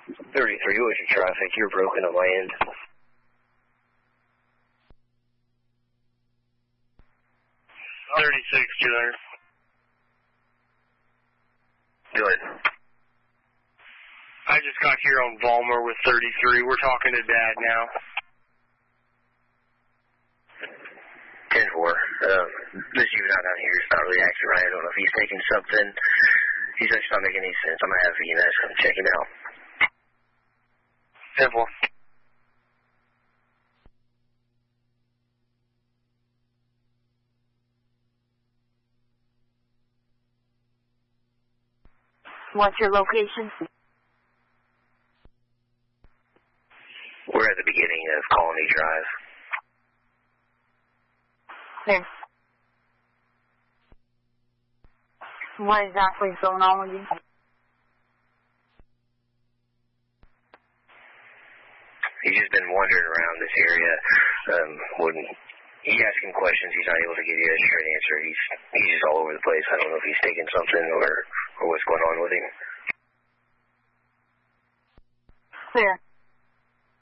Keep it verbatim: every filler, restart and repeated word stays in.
thirty-three, what's your traffic? You're broken on my end. thirty-six, two hundred. Good. I just got here on Vollmer with thirty-three. We're talking to Dad now. ten four. Um, this juvenile down here is not really acting right. I don't know if he's taking something. He's just not making any sense. I'm going to have E M S come check him out. ten four. What's your location? We're at the beginning of Colony Drive. There. What exactly is going on with you? He's just been wandering around this area. Um, wouldn't you ask him questions, he's not able to give you a straight answer. He's he's just all over the place. I don't know if he's taking something or, or what's going on with him. Clear.